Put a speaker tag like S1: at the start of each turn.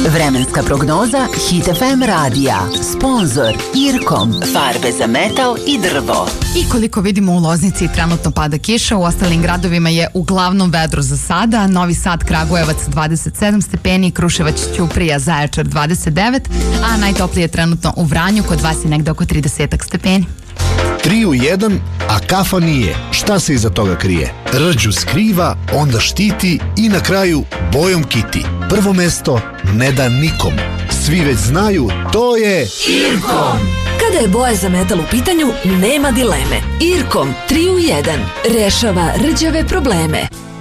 S1: Vremenska prognoza Hit FM radija. Sponzor Irkom. Farbe za metal i drvo.
S2: I koliko vidimo u Loznici trenutno pada kiša, u ostalim gradovima je uglavnom vedro za sada. Novi Sad, Kragujevac 27 stepeni, Kruševac, Ćuprija, Zaječar 29, a najtoplije je trenutno u Vranju, kod vas je negde oko 30 stepeni.
S3: 3 u 1, a kafa nije. Šta se iza toga krije? Rđu skriva, onda štiti i na kraju bojom kiti. Prvo mesto ne da nikom. Svi već znaju, to je Irkom.
S4: Kada je boja za metal u pitanju, nema dileme. Irkom 3 u 1 rešava rđave probleme.